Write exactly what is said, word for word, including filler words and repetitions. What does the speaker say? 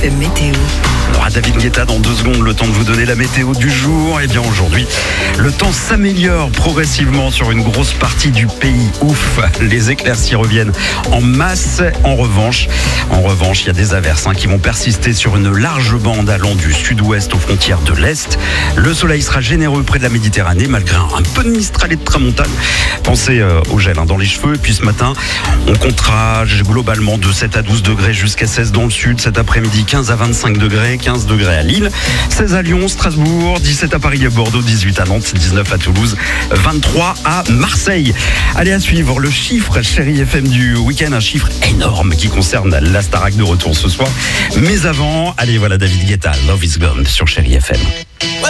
Météo. Alors à David Guetta dans deux secondes, le temps de vous donner la météo du jour. Et bien aujourd'hui, le temps s'améliore progressivement sur une grosse partie du pays. Ouf, les éclaircies reviennent en masse. En revanche, en revanche, il y a des averses hein, qui vont persister sur une large bande allant du sud-ouest aux frontières de l'est. Le soleil sera généreux près de la Méditerranée malgré un, un peu de mistral et de tramontane. Pensez euh, au gel hein, dans les cheveux. Et puis ce matin, on comptera globalement de sept à douze degrés jusqu'à seize dans le sud. Cet après-midi, quinze à vingt-cinq degrés, quinze degrés à Lille, seize à Lyon, Strasbourg, dix-sept à Paris et Bordeaux, dix-huit à Nantes, dix-neuf à Toulouse, vingt-trois à Marseille. Allez, à suivre le chiffre Chérie F M du week-end, un chiffre énorme qui concerne la Starac de retour ce soir. Mais avant, allez, voilà David Guetta, Love is Gone sur Chérie F M.